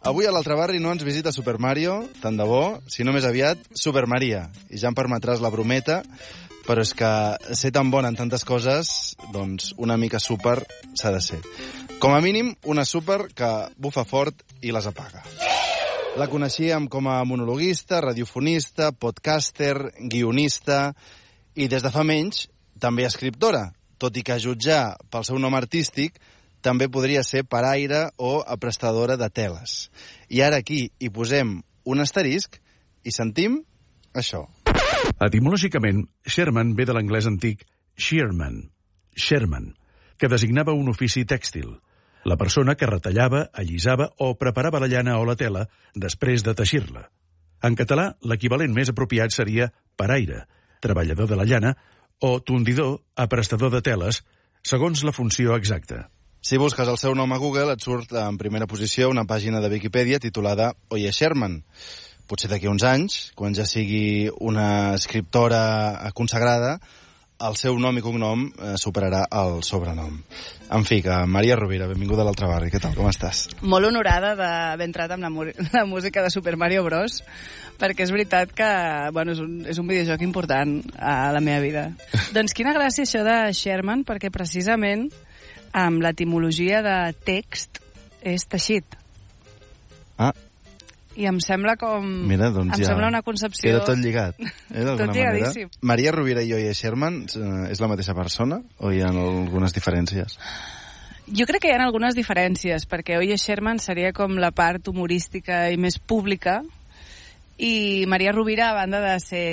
Avui a l'altre barri no ens visita Super Mario, tant de bo, sinó més aviat Super Maria. I ja em permetràs la brometa, però és que ser tan bona en tantes coses, doncs una mica super s'ha de ser. Com a mínim, una super que bufa fort i les apaga. La coneixíem com a monologuista, radiofonista, podcaster, guionista i des de fa menys també escriptora, tot i que a jutjar pel seu nom artístic també podria ser paraire o aprestadora de teles. I ara aquí hi posem un asterisc i sentim això. Etimològicament, Sherman ve de l'anglès antic shearman, que designava un ofici tèxtil. La persona que retallava, allisava o preparava la llana o la tela després de teixir-la. En català, l'equivalent més apropiat seria paraire, treballador de la llana, o tondidor, aprestador de teles, segons la funció exacta. Si busques el seu nom a Google, et surt en primera posició una pàgina de Viquipèdia titulada Oye Sherman. Potser d'aquí uns anys, quan ja sigui una escriptora consagrada, el seu nom i cognom superarà el sobrenom. En fi, que Maria Rovira, benvinguda a l'altre barri. Què tal, com estàs? Molt honorada d'haver entrat amb la música de Super Mario Bros, perquè és veritat que és un videojoc important a la meva vida. Doncs quina gràcia això de Sherman, perquè precisament amb l'etimologia de text és teixit. Ah. I em sembla com... Mira, doncs em sembla una concepció... Queda tot lligat, d'alguna tot lligadíssim. manera. Maria Rovira i Oye Sherman és la mateixa persona o hi ha algunes diferències? Jo crec que hi ha algunes diferències, perquè Oye Sherman seria com la part humorística i més pública, i Maria Rovira, a banda de ser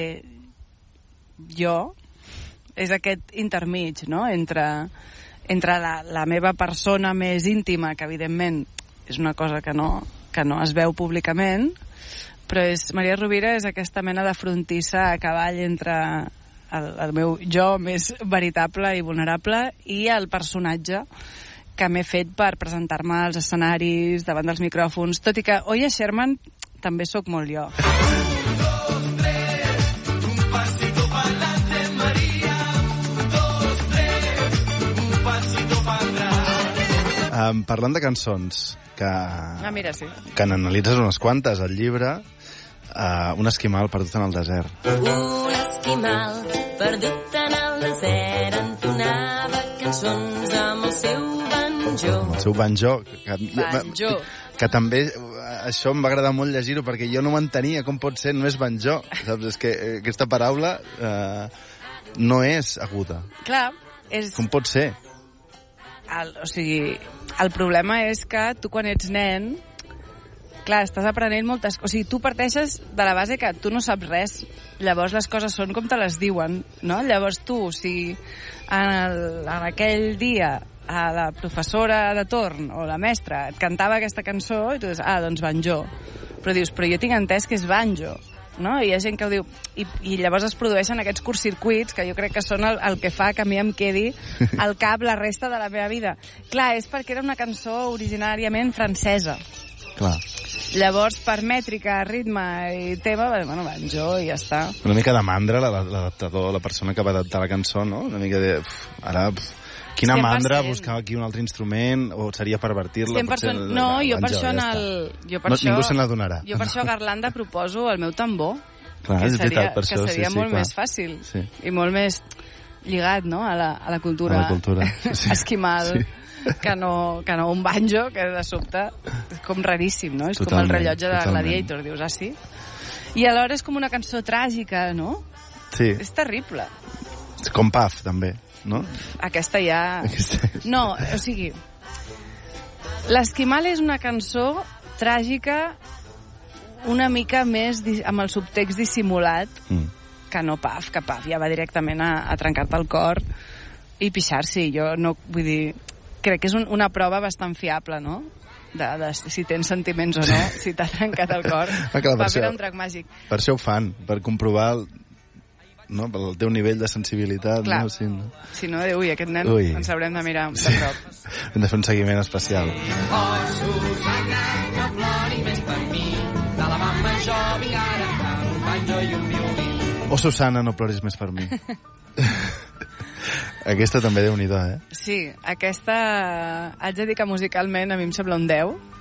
jo, és aquest intermig, no?, entre la meva persona més íntima, que evidentment és una cosa que no es veu públicament, però Maria Rovira és aquesta mena de frontissa a cavall entre el meu jo més veritable i vulnerable i el personatge que m'he fet per presentar-me als escenaris, davant dels micròfons, tot i que Oye Sherman també sóc molt jo. Parlant de cançons, mira, sí. Que n'analitzes unes quantes al llibre, un esquimal perdut en el desert. Un esquimal perdut en el desert entonava cançons amb el seu banjo. Amb el seu banjo. Banjo. Que també, això em va agradar molt llegir-ho, perquè jo no m'entenia com pot ser només banjo. Saps? És que aquesta paraula no és aguda. Clar, és... Com pot ser? El problema és que tu quan ets nen, clar, estàs aprenent moltes coses. O sigui, tu parteixes de la base que tu no saps res. Llavors les coses són com te les diuen, no? Llavors tu, si en aquell dia la professora de torn o la mestra et cantava aquesta cançó i tu dius, doncs banjo. Però dius, però jo tinc entès que és banjo, no? I hi ha gent que ho diu, i llavors es produeixen aquests curtcircuits que jo crec que són el que fa que a mi em quedi al cap la resta de la meva vida. Clar, és perquè era una cançó originàriament francesa. Clar. Llavors, per mètrica, ritme i tema, banjo i ja està. Una mica de mandra, l'adaptador, la persona que va adaptar la cançó, no? Una mica de... Quina 100%. Mandra buscar aquí un altre instrument, o seria pervertir-la? 100%. No, jo per això ningú se n'adonarà. Jo per això a Garlanda proposo el meu tambor. Clar, és veritat, per això. Que seria molt més fàcil. Sí. I molt més lligat, no?, a la cultura. A la cultura. Sí. Esquimal. Sí. Que no un banjo, que de sobte és com raríssim, no? És totalment, com el rellotge de Gladiator, dius, sí? I alhora és com una cançó tràgica, no? Sí. És terrible. És com Paf, també, no? Aquesta ja... No, o sigui, l'Esquimal és una cançó tràgica una mica més amb el subtext dissimulat que no Paf, que Paf ja va directament a trencar-te el cor i pixar-s'hi. Jo no, vull dir, crec que és una prova bastant fiable, no?, de si tens sentiments o no, si t'ha trencat el cor. Va fer un drac màgic. Per això ho fan, per comprovar el teu nivell de sensibilitat. Clar, no? Sí, no? Si no, aquest nen ens haurem de mirar de prop. Hem de fer un seguiment especial. Oh, Susana, no ploris més per mi, de la mama jo vinc ara, amb un banjo i un violí. Oh, Susana, no ploris més per mi. Aquesta també Déu-n'hi-do, eh? Sí, aquesta haig de dir que musicalment a mi em sembla un 10.